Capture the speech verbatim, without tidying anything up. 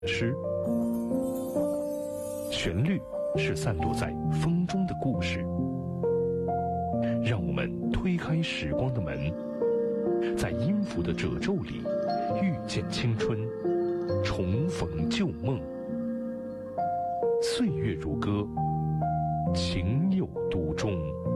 诗，旋律是散落在风中的故事。让我们推开时光的门，在音符的褶皱里遇见青春，重逢旧梦。岁月如歌，情有独钟。